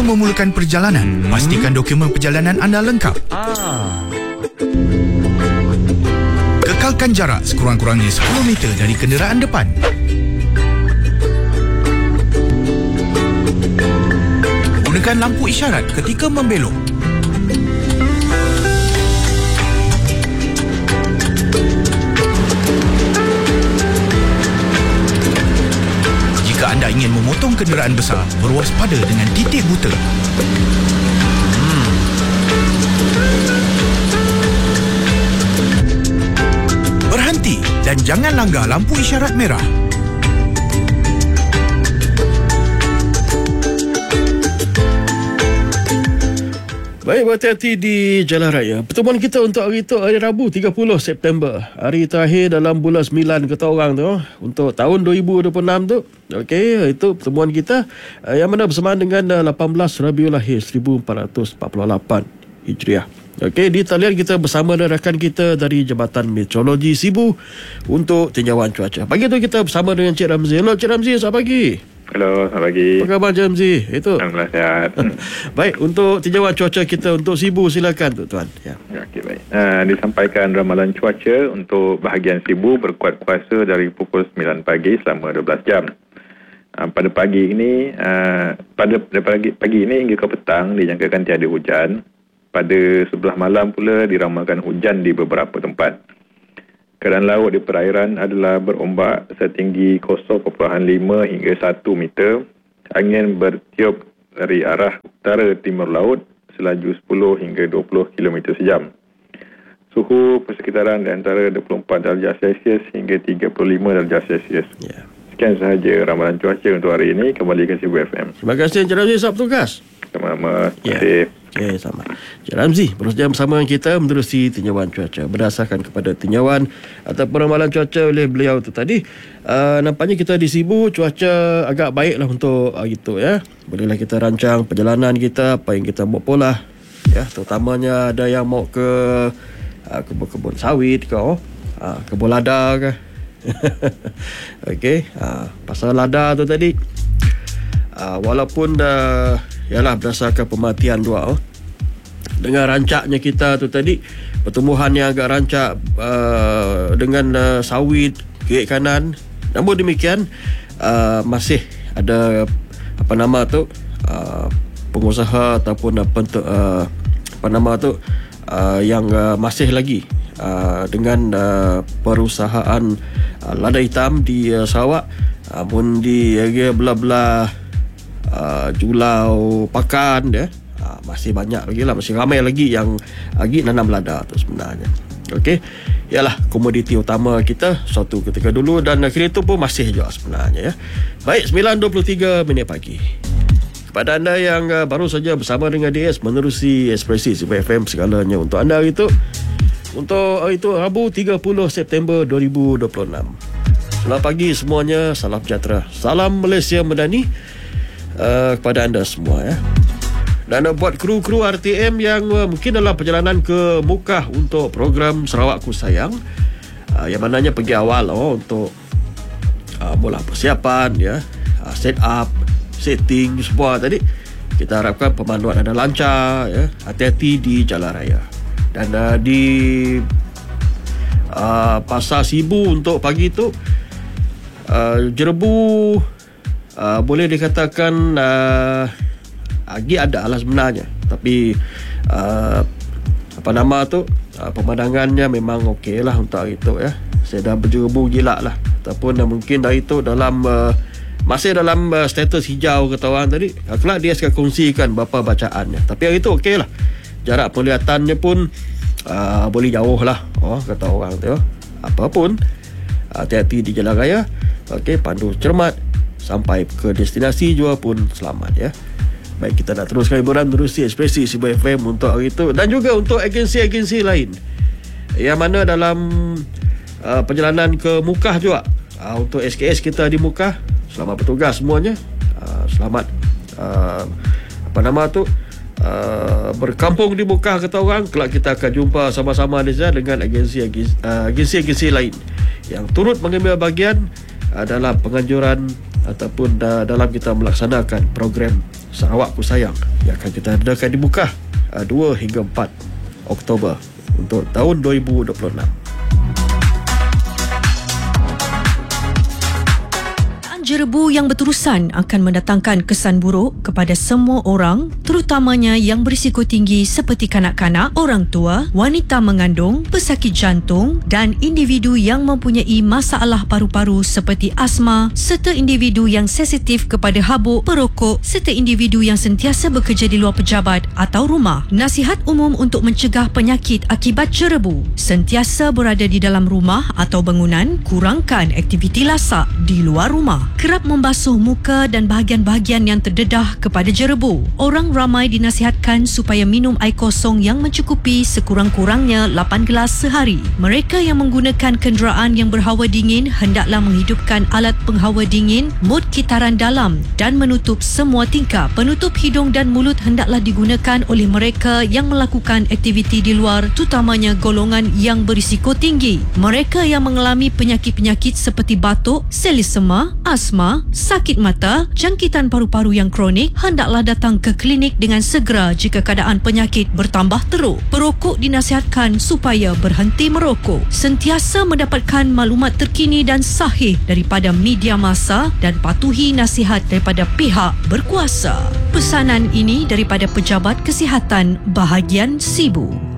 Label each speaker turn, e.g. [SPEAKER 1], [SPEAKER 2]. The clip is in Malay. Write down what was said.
[SPEAKER 1] Memulakan perjalanan, pastikan dokumen perjalanan anda lengkap. Kekalkan jarak sekurang-kurangnya 10 meter dari kenderaan depan. Gunakan lampu isyarat ketika membelok. Jika anda ingin memotong kenderaan besar, berwaspada dengan titik buta. Berhenti dan jangan langgar lampu isyarat merah.
[SPEAKER 2] Baik, berhati-hati di jalan raya. Pertemuan kita untuk hari itu, hari Rabu 30 September. Hari terakhir dalam bulan 9 kata orang tu. Untuk tahun 2026 tu. Okey, itu pertemuan kita. Yang mana bersamaan dengan 18 Rabiul Akhir 1448 Hijriah. Okey, di talian kita bersama dengan rakan kita dari Jabatan Meteorologi Sibu untuk tinjauan cuaca. Pagi tu kita bersama dengan Cik Ramzi. Hello Cik Ramzi, selamat pagi.
[SPEAKER 3] Hello, selamat pagi.
[SPEAKER 2] Apa khabar Cik Ramzi? Itu.
[SPEAKER 3] Alhamdulillah sihat.
[SPEAKER 2] Baik, untuk tinjauan cuaca kita untuk Sibu, silakan tuan. Ya.
[SPEAKER 3] Okey, baik. Disampaikan ramalan cuaca untuk bahagian Sibu berkuat kuasa dari pukul 9 pagi selama 12 jam. Pada pagi ini, pada pagi ini hingga ke petang dijangkakan tiada hujan. Pada sebelah malam pula diramalkan hujan di beberapa tempat. Keadaan laut di perairan adalah berombak setinggi 0.5 hingga 1 meter. Angin bertiup dari arah utara timur laut selaju 10 hingga 20 km sejam. Suhu persekitaran di antara 24 darjah Celsius hingga 35 darjah Celsius.
[SPEAKER 2] Ya.
[SPEAKER 3] Sekian sahaja ramalan cuaca untuk hari ini. Kembali ke Sibu FM.
[SPEAKER 2] Terima kasih Encik Ramzi, sahab tugas.
[SPEAKER 3] Sama-sama. Terima kasih.
[SPEAKER 2] Okey, sama. Encik Ramzi berusaha bersama dengan kita menerusi tinjauan cuaca berdasarkan kepada tinjauan ataupun ramalan cuaca oleh beliau tu tadi. Nampaknya kita di Sibu cuaca agak baiklah untuk hari itu ya. Bolehlah kita rancang perjalanan kita, apa yang kita mau pola ya, terutamanya ada yang mau ke kebun-kebun sawit ke kebun lada ke. Okey, pasal lada tu tadi walaupun yalah berdasarkan pemerhatian dua dengan rancaknya kita tu tadi, pertumbuhan yang agak rancak dengan sawit kiri kanan, namun demikian masih ada pengusaha ataupun yang masih lagi dengan perusahaan lada hitam di Sarawak, pun di area belah-belah Julau Pakan dia, masih banyak lagi lah, masih ramai lagi yang lagi nanam lada tu sebenarnya. Okey, ialah komoditi utama kita suatu ketika dulu dan kini itu pun masih juga sebenarnya ya. Baik, 9.23 pagi. Kepada anda yang baru saja bersama dengan DS menerusi Ekspresi Sibu FM, segalanya untuk anda hari itu. Untuk hari itu Rabu 30 September 2026. Selamat pagi semuanya, salam sejahtera, salam Malaysia Madani kepada anda semua ya. Dan buat kru-kru RTM yang mungkin dalam perjalanan ke Mukah untuk program Sarawakku Sayang, yang mananya pergi awal untuk mula persiapan ya, set up, setting semua tadi, kita harapkan pemanduan anda lancar ya, hati-hati di jalan raya. Dan di Pasar Sibu untuk pagi itu jerebu boleh dikatakan lagi ada lah sebenarnya, tapi pemandangannya memang okey lah untuk hari itu ya. Saya dah berjerebu gila lah, ataupun mungkin dari itu dalam masih dalam status hijau kata orang tadi. Kelak dia akan kongsikan berapa bacaannya, tapi hari itu okey lah, jarak penglihatannya pun boleh jauh lah kata orang tu. Apapun, hati-hati di jalan raya. Okey, pandu cermat, sampai ke destinasi jua pun selamat ya. Baik, kita nak teruskan hiburan menerusi Ekspresi Sibu FM untuk hari itu, dan juga untuk agensi-agensi lain yang mana dalam perjalanan ke Mukah juga. Untuk SKS kita di Mukah, selamat bertugas semuanya. Selamat berkampung di Mukah kata orang. Kelak kita akan jumpa sama-sama dengan agensi-agensi lain yang turut mengambil bahagian dalam penganjuran ataupun dalam kita melaksanakan program Sarawak Ku Sayang yang akan kita adakan dibuka 2 hingga 4 Oktober untuk tahun 2026.
[SPEAKER 4] Jerebu yang berterusan akan mendatangkan kesan buruk kepada semua orang, terutamanya yang berisiko tinggi seperti kanak-kanak, orang tua, wanita mengandung, pesakit jantung dan individu yang mempunyai masalah paru-paru seperti asma serta individu yang sensitif kepada habuk, perokok serta individu yang sentiasa bekerja di luar pejabat atau rumah. Nasihat umum untuk mencegah penyakit akibat jerebu: sentiasa berada di dalam rumah atau bangunan, kurangkan aktiviti lasak di luar rumah. Kerap membasuh muka dan bahagian-bahagian yang terdedah kepada jerebu. Orang ramai dinasihatkan supaya minum air kosong yang mencukupi sekurang-kurangnya 8 gelas sehari. Mereka yang menggunakan kenderaan yang berhawa dingin hendaklah menghidupkan alat penghawa dingin mod kitaran dalam dan menutup semua tingkap. Penutup hidung dan mulut hendaklah digunakan oleh mereka yang melakukan aktiviti di luar, terutamanya golongan yang berisiko tinggi. Mereka yang mengalami penyakit-penyakit seperti batuk, selisema, asma, sakit mata, jangkitan paru-paru yang kronik hendaklah datang ke klinik dengan segera jika keadaan penyakit bertambah teruk. Perokok dinasihatkan supaya berhenti merokok. Sentiasa mendapatkan maklumat terkini dan sahih daripada media massa dan patuhi nasihat daripada pihak berkuasa. Pesanan ini daripada Pejabat Kesihatan Bahagian Sibu.